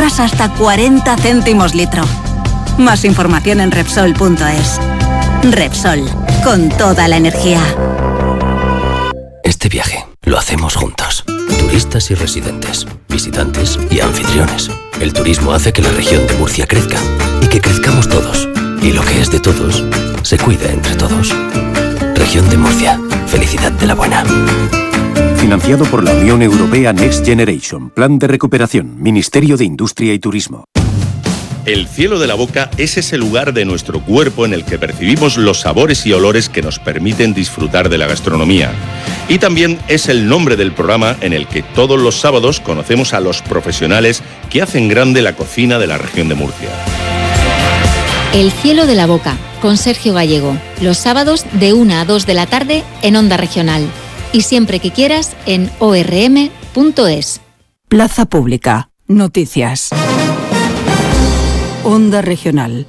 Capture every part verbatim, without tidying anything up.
ahorras hasta cuarenta céntimos litro. Más información en Repsol punto es. Repsol, con toda la energía. Este viaje lo hacemos juntos. Turistas y residentes, visitantes y anfitriones. El turismo hace que la región de Murcia crezca y que crezcamos todos. Y lo que es de todos, se cuida entre todos. Región de Murcia. Felicidad de la buena. Financiado por la Unión Europea Next Generation. Plan de recuperación. Ministerio de Industria y Turismo. El cielo de la boca es ese lugar de nuestro cuerpo en el que percibimos los sabores y olores que nos permiten disfrutar de la gastronomía. Y también es el nombre del programa en el que todos los sábados conocemos a los profesionales que hacen grande la cocina de la región de Murcia. El cielo de la boca, con Sergio Gallego. Los sábados de una a dos de la tarde en Onda Regional. Y siempre que quieras en o erre eme punto es. Plaza Pública. Noticias. Onda Regional.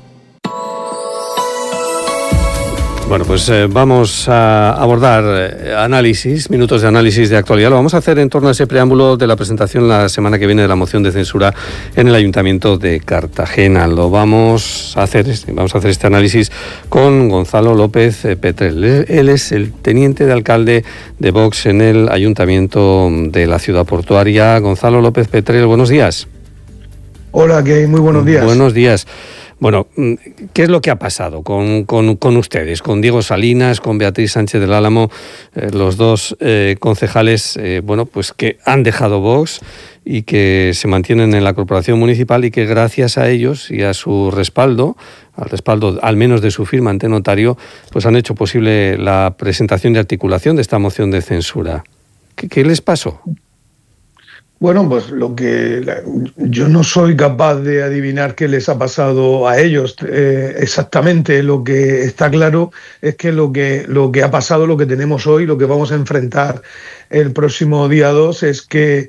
Bueno, pues eh, vamos a abordar eh, análisis, minutos de análisis de actualidad. Lo vamos a hacer en torno a ese preámbulo de la presentación la semana que viene de la moción de censura en el Ayuntamiento de Cartagena. Lo vamos a hacer, vamos a hacer este análisis con Gonzalo López Petrel. Él es el teniente de alcalde de Vox en el Ayuntamiento de la Ciudad Portuaria. Gonzalo López Petrel, buenos días. Hola, ¿qué hay? Muy buenos días. Buenos días. Bueno, ¿qué es lo que ha pasado con, con, con ustedes, con Diego Salinas, con Beatriz Sánchez del Álamo, eh, los dos eh, concejales, eh, bueno, pues que han dejado Vox y que se mantienen en la corporación municipal y que gracias a ellos y a su respaldo, al respaldo al menos de su firma ante notario, pues han hecho posible la presentación y articulación de esta moción de censura? ¿Qué, qué les pasó? Bueno, pues lo que yo no soy capaz de adivinar qué les ha pasado a ellos eh, exactamente. Lo que está claro es que lo que lo que ha pasado, lo que tenemos hoy, lo que vamos a enfrentar el próximo día dos es que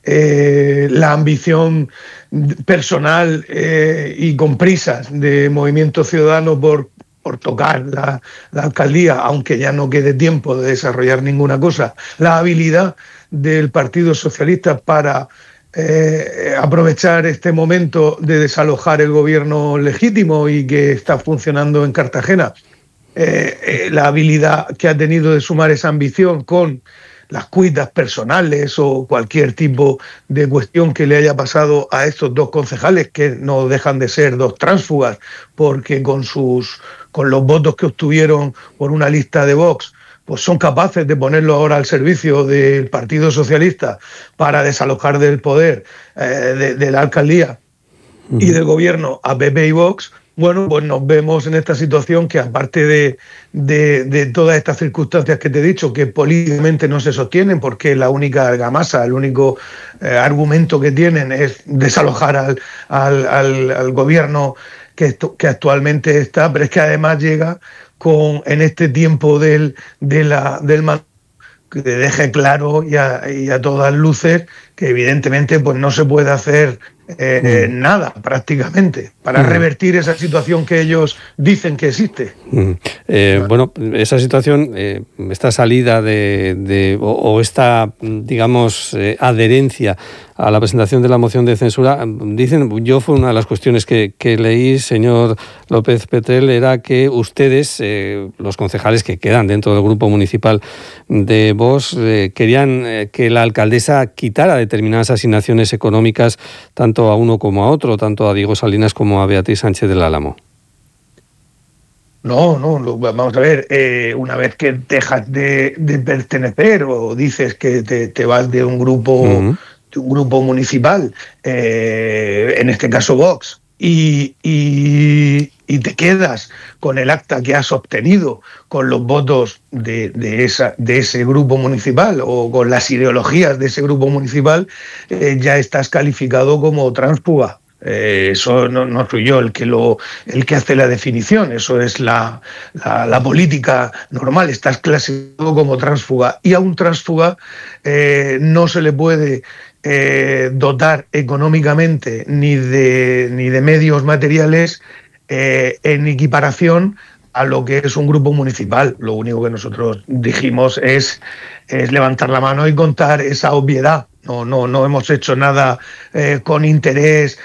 eh, la ambición personal eh, y con prisas de Movimiento Ciudadano por por tocar la, la alcaldía, aunque ya no quede tiempo de desarrollar ninguna cosa, la habilidad del Partido Socialista para eh, aprovechar este momento de desalojar el gobierno legítimo y que está funcionando en Cartagena, eh, eh, la habilidad que ha tenido de sumar esa ambición con las cuitas personales o cualquier tipo de cuestión que le haya pasado a estos dos concejales, que no dejan de ser dos tránsfugas, porque con sus con los votos que obtuvieron por una lista de Vox, pues son capaces de ponerlo ahora al servicio del Partido Socialista para desalojar del poder eh, de, de la alcaldía uh-huh. y del gobierno a P P y Vox. Bueno, pues nos vemos en esta situación que, aparte de, de, de todas estas circunstancias que te he dicho, que políticamente no se sostienen, porque la única argamasa, el único eh, argumento que tienen es desalojar al, al, al, al gobierno que, esto, que actualmente está, pero es que además llega con en este tiempo del, de la, del mandato, que deje claro y a, y a todas luces que evidentemente pues no se puede hacer eh, mm. nada prácticamente para mm. revertir esa situación que ellos dicen que existe. Mm. Eh, bueno, esa situación, eh, esta salida de, de o, o esta, digamos, eh, adherencia a la presentación de la moción de censura, dicen, yo fue una de las cuestiones que, que leí, señor López Petrel, era que ustedes, eh, los concejales que quedan dentro del grupo municipal de Vox, eh, querían eh, que la alcaldesa quitara determinadas asignaciones económicas tanto a uno como a otro, tanto a Diego Salinas como a Beatriz Sánchez del Álamo. No, no, lo, vamos a ver, eh, una vez que dejas de, de pertenecer o dices que te, te vas de un grupo, uh-huh. de un grupo municipal, eh, en este caso Vox, y, y, y te quedas con el acta que has obtenido, con los votos de, de, esa, de ese grupo municipal o con las ideologías de ese grupo municipal, eh, ya estás calificado como tránsfuga. Eh, eso no, no soy yo el que lo el que hace la definición, eso es la, la, la política normal, estás clasificado como tránsfuga, y a un tránsfuga eh, no se le puede eh, dotar económicamente ni de, ni de medios materiales eh, en equiparación a lo que es un grupo municipal. Lo único que nosotros dijimos es, es levantar la mano y contar esa obviedad. No, no, no hemos hecho nada eh, con interés